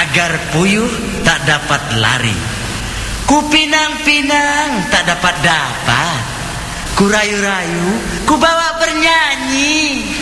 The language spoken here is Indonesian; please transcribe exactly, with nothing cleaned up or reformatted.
agar puyuh tak dapat lari, ku pinang-pinang tak dapat dapat, ku rayu-rayu, ku bawa bernyanyi.